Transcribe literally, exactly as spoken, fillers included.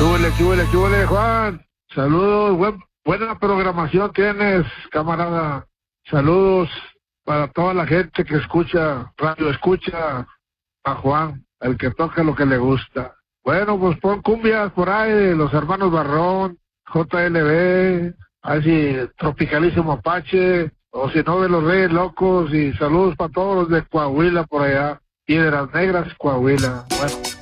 Chúbele, chúbele, chúbele, Juan. Saludos, buen, buena programación tienes, camarada. Saludos para toda la gente que escucha, radio escucha a Juan, el que toca lo que le gusta. Bueno, pues pon cumbias por ahí de los hermanos Barrón, J L B, así Tropicalísimo Apache, o si no de los Reyes Locos, y saludos para todos los de Coahuila por allá, Piedras Negras, Coahuila. Bueno.